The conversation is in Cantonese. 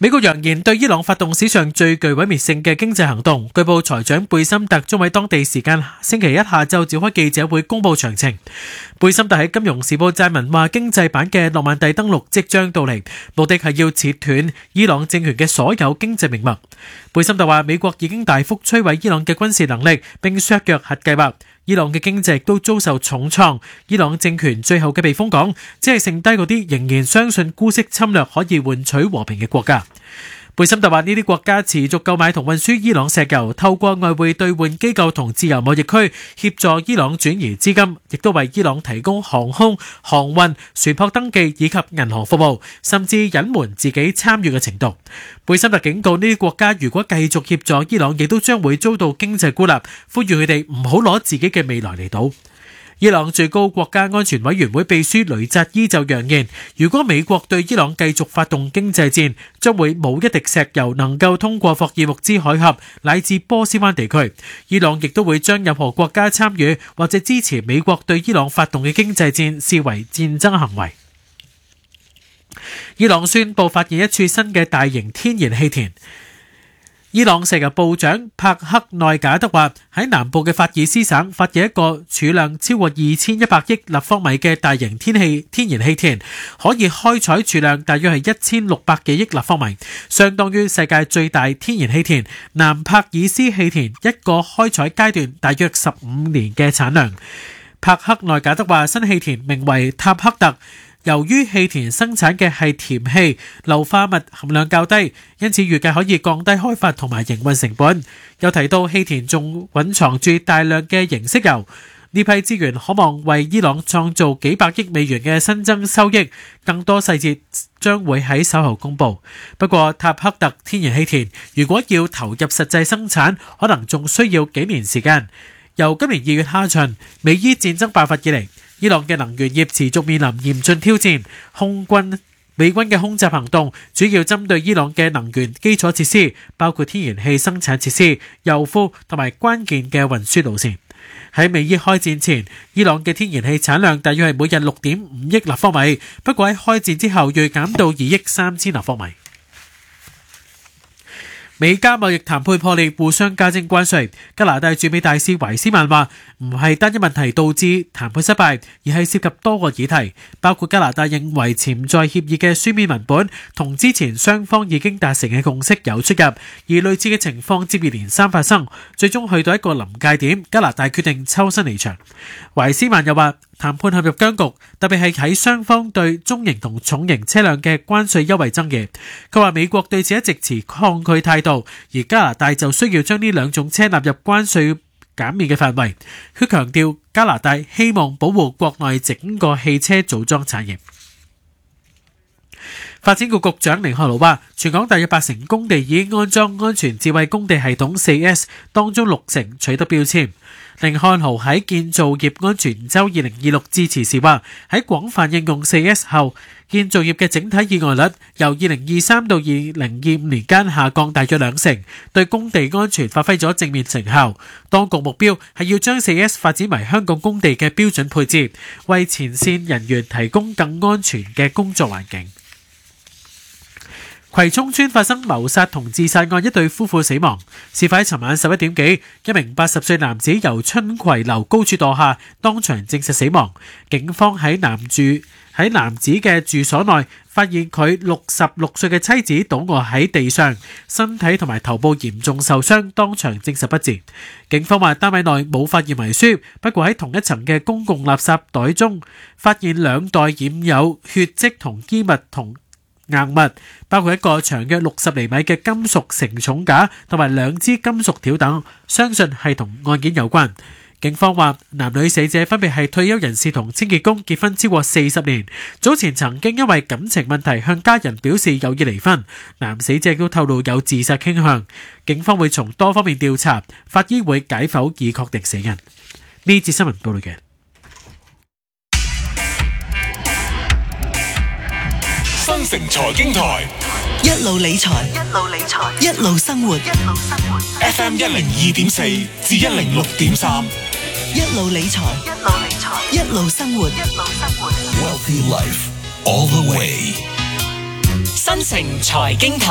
美國揚言對伊朗發動史上最具毀滅性嘅經濟行動，據報財長貝森特將喺當地時間星期一下晝召開記者會公佈詳情。貝森特喺《金融時報》撰文話，經濟版嘅諾曼第登陸即將到嚟，目的係要切斷伊朗政權嘅所有經濟命脈。貝森特話，美國已經大幅摧毀伊朗嘅軍事能力，並削弱核計劃。伊朗嘅經濟都遭受重創，伊朗政權最後嘅避風港只係剩低嗰啲仍然相信姑息侵略可以換取和平嘅國家。貝森特話，呢啲國家持續購買同運輸伊朗石油，透過外匯兌換機構同自由貿易區協助伊朗轉移資金，亦都為伊朗提供航空、航運、船舶登記以及銀行服務，甚至隱瞞自己參與嘅程度。貝森特警告呢啲國家，如果繼續協助伊朗，亦都將會遭到經濟孤立，呼籲佢哋唔好攞自己嘅未來嚟賭。伊朗最高國家安全委員會秘書雷扎伊就揚言，如果美國對伊朗繼續發動經濟戰，將會冇一滴石油能夠通過霍爾木茲海峽乃至波斯灣地區。伊朗亦都會將任何國家參與或者支持美國對伊朗發動嘅經濟戰視為戰爭行為。伊朗宣布發現一處新嘅大型天然氣田。伊朗石油部長帕克內賈德話，喺南部嘅法爾斯省發現一個儲量超過2100億立方米嘅大型天然氣田，可以開採儲量大約係1600幾億立方米，相當於世界最大天然氣田南帕爾斯氣田一個開採階段大約15年嘅產量。帕克內賈德話，新氣田名為塔克特。由於氣田生產嘅係甜氣，硫化物含量較低，因此預計可以降低開發同埋營運成本。又提到氣田仲蘊藏住大量嘅凝色油，呢批資源可望為伊朗創造幾百億美元嘅新增收益。更多細節將會喺稍後公佈。不過塔克特天然氣田如果要投入實際生產，可能仲需要幾年時間。由今年2月下旬美伊戰爭爆發以嚟，伊朗嘅能源業持續面臨嚴峻挑戰，美軍嘅空襲行動主要針對伊朗嘅能源基礎設施，包括天然氣生產設施、油庫同埋關鍵嘅運輸路線。喺美伊開戰前，伊朗嘅天然氣產量大約係每日6.5億立方米，不過喺開戰之後銳減到2億3千立方米。美加貿易談判破裂，互相加徵關稅。加拿大駐美大使懷斯曼話，唔係單一問題導致談判失敗，而係涉及多個議題，包括加拿大認為潛在協議嘅書面文本同之前雙方已經達成嘅共識有出入，而類似嘅情況接二連三發生，最終去到一個臨界點，加拿大決定抽身離場。懷斯曼又話，談判陷入僵局，特別係喺雙方對中型同重型車輛嘅關稅優惠爭議。佢話美國對此一直持抗拒態度，而加拿大就需要將呢兩種車納入關稅減免嘅範圍。佢強調加拿大希望保護國內整個汽車組裝產業。發展局局長寧漢豪話，全港大約80%工地已經安裝安全智慧工地系統 4S， 當中60%取得標籤。寧漢豪喺建造業安全周2026致辭時話，喺廣泛應用 4S 後，建造業嘅整體意外率由2023到2025年間下降大約20%，對工地安全發揮咗正面成效。當局目標係要將 4S 發展為香港工地嘅標準配置，為前線人員提供更安全嘅工作環境。葵涌村發生謀殺同自殺案，一對夫婦死亡。事發喺尋晚11點幾，一名80歲男子由春葵樓高處墮下，當場證實死亡。警方喺男子嘅住所內發現佢66歲嘅妻子倒卧喺地上，身體同埋頭部嚴重受傷，當場證實不治。警方話單位內冇發現遺書，不過喺同一層嘅公共垃圾袋中發現2袋染有血跡同衣物同硬物，包括一個長約60厘米嘅金屬承重架同埋2支金屬條等，相信係同案件有關。警方話男女死者分別係退休人士同清潔工，結婚超過40年，早前曾經因為感情問題向家人表示有意離婚。男死者都透露有自殺傾向。警方會從多方面調查，法醫會解剖以確定死因。呢節新聞報道嘅新城財經台， 一路理財，一路生活。 FM 102.4至106.3， 一路理財，一路生活。 Wealthy Life all the way。 新城財經台。